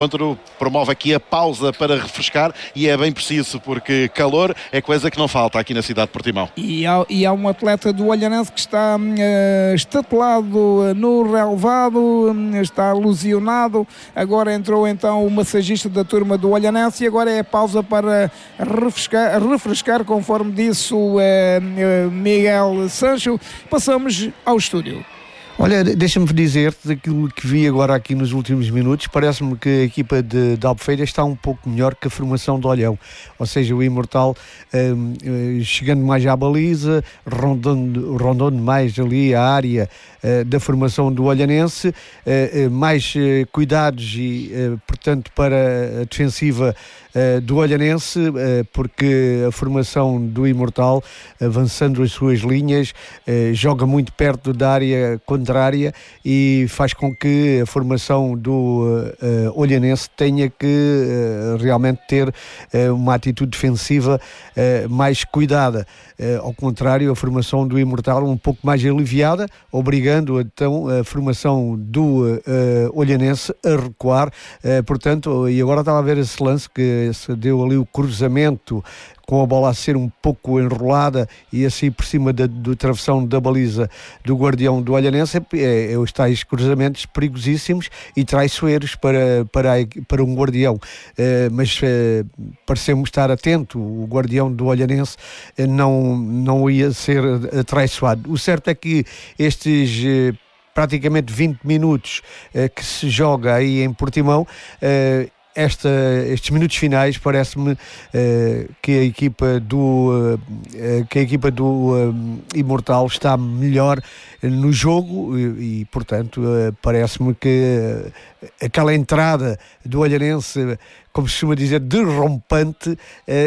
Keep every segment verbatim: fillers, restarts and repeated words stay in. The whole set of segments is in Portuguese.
encontro promove aqui a pausa para refrescar e é bem preciso, porque calor é coisa que não falta aqui na cidade de Portimão. E há, e há um atleta do Olhanense que está uh, estatelado no relevado, um, está lesionado. Agora entrou então o massagista da turma do Olhanense e agora é a pausa para refrescar, refrescar conforme disse o uh, uh, Miguel Sancho. Passamos ao estúdio. Olha, deixa-me dizer-te daquilo que vi agora aqui nos últimos minutos. Parece-me que a equipa de, de Albufeira está um pouco melhor que a formação de Olhão, ou seja, o Imortal um, um, chegando mais à baliza, rondando, rondando mais ali a área uh, da formação do Olhanense, uh, uh, mais uh, cuidados e, uh, portanto, para a defensiva Uh, do Olhanense, uh, porque a formação do Imortal, avançando as suas linhas, uh, joga muito perto da área contrária e faz com que a formação do uh, uh, Olhanense tenha que uh, realmente ter uh, uma atitude defensiva uh, mais cuidada. Uh, ao contrário, a formação do Imortal um pouco mais aliviada, obrigando então a formação do uh, Olhanense a recuar. Uh, portanto, e agora estava a ver esse lance que se deu ali o cruzamento com a bola a ser um pouco enrolada e assim por cima da, do travessão da baliza do guardião do Olhanense, é, é os tais cruzamentos perigosíssimos e traiçoeiros para, para, para um guardião, uh, mas uh, parecemos estar atento, o guardião do Olhanense uh, não, não ia ser uh, traiçoado. O certo é que estes uh, praticamente vinte minutos uh, que se joga aí em Portimão, uh, Esta, estes minutos finais parece-me uh, que a equipa do uh, que a equipa do uh, Imortal está melhor no jogo e, e portanto uh, parece-me que uh, aquela entrada do Olhanense, como se costuma dizer, derrompante, uh,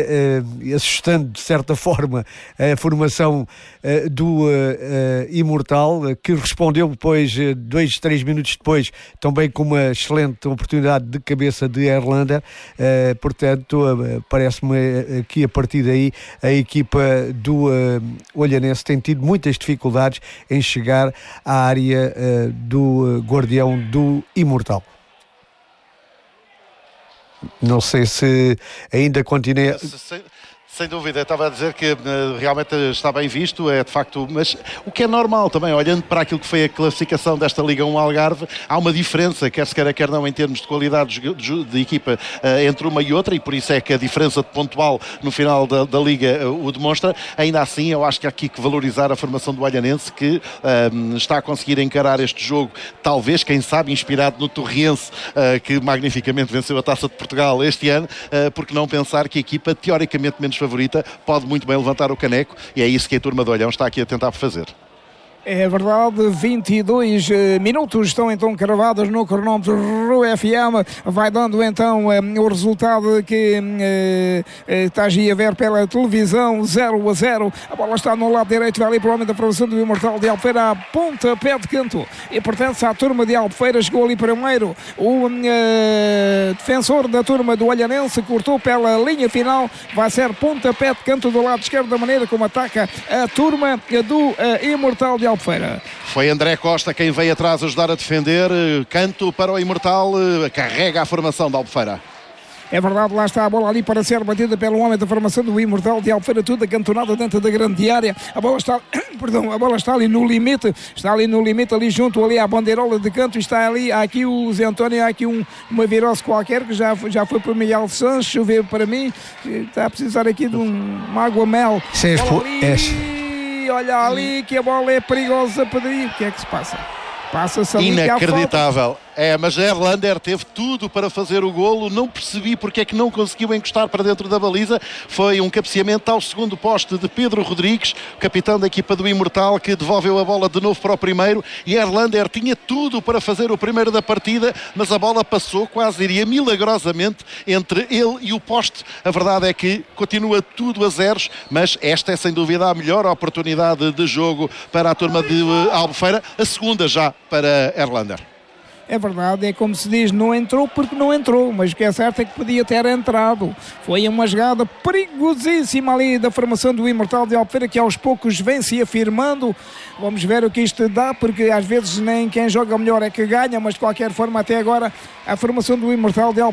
uh, assustando de certa forma a formação uh, do uh, uh, Imortal, uh, que respondeu depois, uh, dois, três minutos depois, também com uma excelente oportunidade de cabeça de Erlander. Uh, portanto, uh, parece-me uh, que a partir daí a equipa do uh, Olhanense tem tido muitas dificuldades em chegar à área uh, do uh, guardião do Imortal. Não sei se ainda continua... Sem dúvida, eu estava a dizer que uh, realmente está bem visto, é de facto, mas o que é normal também, olhando para aquilo que foi a classificação desta Liga um Algarve, há uma diferença, quer se queira, quer não, em termos de qualidade de, de, de equipa uh, entre uma e outra, e por isso é que a diferença de pontual no final da, da Liga uh, o demonstra. Ainda assim, eu acho que há aqui que valorizar a formação do Olhanense, que uh, está a conseguir encarar este jogo, talvez, quem sabe, inspirado no Torriense, uh, que magnificamente venceu a Taça de Portugal este ano, uh, porque não pensar que a equipa, teoricamente menos favorita, pode muito bem levantar o caneco, e é isso que a turma do Olhão está aqui a tentar fazer. É verdade, vinte e dois minutos estão então cravados no cronómetro F M, vai dando então um, o resultado que uh, está a ver pela televisão, zero a zero, a bola está no lado direito, vai ali para o homem da formação do Imortal de Albufeira, a pontapé de canto, e pertence à turma de Albufeira. Chegou ali primeiro o uh, defensor da turma do Olhanense, cortou pela linha final, vai ser pontapé de canto do lado esquerdo, da maneira como ataca a turma do uh, Imortal de Albufeira. Foi André Costa quem veio atrás ajudar a defender. Canto para o Imortal, carrega a formação da Albufeira. É verdade, lá está a bola ali para ser batida pelo homem da formação do Imortal de Albufeira, tudo acantonado dentro da grande área. A bola está, perdão, a bola está ali no limite, está ali no limite, ali junto ali à bandeirola de canto, está ali, há aqui o Zé António, há aqui um, uma virose qualquer que já, já foi para o Miguel Sanches, choveu para mim, está a precisar aqui de um, uma água-mel. Olha ali que a bola é perigosa, Pedrinho. O que é que se passa? Passa-se ali. Inacreditável. É, mas Erlander teve tudo para fazer o golo, não percebi porque é que não conseguiu encostar para dentro da baliza. Foi um cabeceamento ao segundo poste de Pedro Rodrigues, capitão da equipa do Imortal, que devolveu a bola de novo para o primeiro, e Erlander tinha tudo para fazer o primeiro da partida, mas a bola passou, quase diria milagrosamente, entre ele e o poste. A verdade é que continua tudo a zeros, mas esta é sem dúvida a melhor oportunidade de jogo para a turma de Albufeira, a segunda já para Erlander. É verdade, é como se diz, não entrou porque não entrou, mas o que é certo é que podia ter entrado. Foi uma jogada perigosíssima ali da formação do Imortal de Albufeira, que aos poucos vem se afirmando. Vamos ver o que isto dá, porque às vezes nem quem joga melhor é que ganha, mas de qualquer forma até agora a formação do Imortal de Albufeira